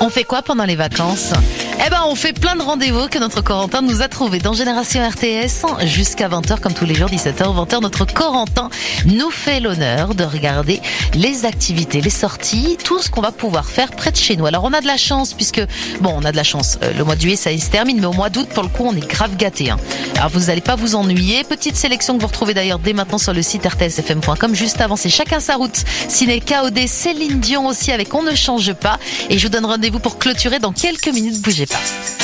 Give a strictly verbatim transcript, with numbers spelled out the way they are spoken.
On fait quoi pendant les vacances? Eh ben, on fait plein de rendez-vous que notre Corentin nous a trouvés dans Génération R T S jusqu'à vingt heures, comme tous les jours, dix-sept heures, vingt heures. Notre Corentin nous fait l'honneur de regarder les activités, les sorties, tout ce qu'on va pouvoir faire près de chez nous. Alors, on a de la chance puisque, bon, on a de la chance. Euh, le mois de juillet, ça y se termine, mais au mois d'août, pour le coup, on est grave gâtés. Hein. Alors, vous n'allez pas vous ennuyer. Petite sélection que vous retrouvez d'ailleurs dès maintenant sur le site r t s f m point com. Juste avant, c'est Chacun sa route. Ciné K O D, Céline Dion aussi avec On ne change pas. Et je vous donne rendez-vous pour clôturer dans quelques minutes. Bougez pas.